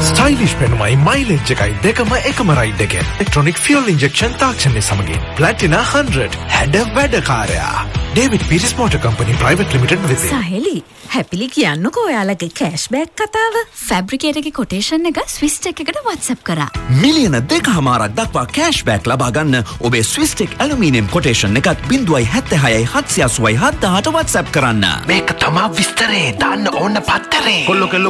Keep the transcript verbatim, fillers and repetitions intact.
ස්ටයිලිෂ් පෙනුමයි mileage එකයි දෙකම එකම රයිඩ් එකේ. ඉලෙක්ට්‍රොනික ෆියුල් ඉන්ජෙක්ෂන් තාක්ෂණය සමගින් ප්ලැටිනා හන්ඩ්‍රඩ් හැඩ වැඩකාරයා. David Peiris motor company private limited වෙත. සහෙලි හැපිලි කියන්නකෝ ඔයාලගේ කෑෂ්බෑක් කතාව. ෆැබ්‍රිකේටර්ගේ කොටේෂන් එක ස්විස් ටෙක් එකට WhatsApp කරා. මිලියන දෙකහමාරක් දක්වා කෑෂ්බෑක් ලබා ගන්න ඔබේ ස්විස් ටෙක් ඇලුමිනියම් කොටේෂන් එකත් බිංදුවයි හැත්තෑ හයයි හත්සිය අසූවයි හත්දාහට WhatsApp කරන්න. මේක තමා විස්තරේ දාන්න ඕන පත්තරේ. කොල්ලෝ